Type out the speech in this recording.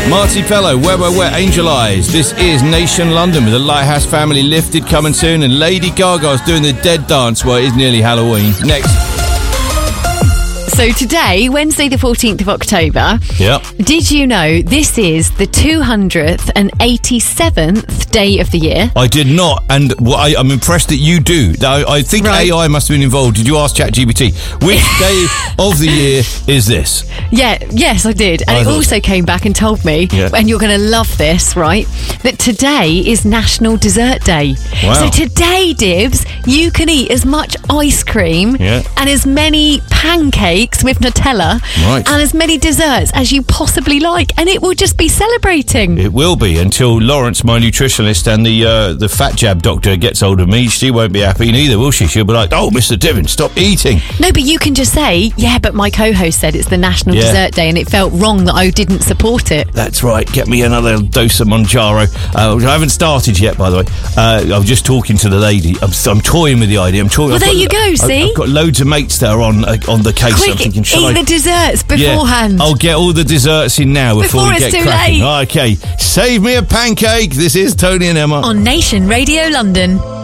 Marty Pello, Where, Angel Eyes. This is Nation London with the Lighthouse Family Lifted coming soon, and Lady Gaga's doing the dead dance while it is nearly Halloween. Next. So today, Wednesday the 14th of October, did you know this is the 287th day of the year? I did not, and I'm impressed that you do. I think AI must have been involved. Did you ask ChatGPT, which day of the year is this? Yes, I did. And it also came back and told me, and you're going to love this, right, that today is National Dessert Day. Wow. So today, Dibs, you can eat as much ice cream and as many pancakes with Nutella and as many desserts as you possibly like, and it will just be celebrating. It will be, until Lawrence, my nutritionist, and the fat jab doctor gets hold of me. She won't be happy neither, will she? She'll be like, oh, Mr. Divin, stop eating. No, but you can just say, but my co-host said it's the National Dessert Day and it felt wrong that I didn't support it. That's right. Get me another dose of Monjaro. I haven't started yet, by the way. I was just talking to the lady. I'm toying with the idea. Well, there you go, see? I've got loads of mates that are on the case. Quick, I'm thinking, eat the desserts beforehand. I'll get all the desserts in now before we get cracking. Late. Okay, save me a pancake. This is Tony and Emma on Nation Radio London.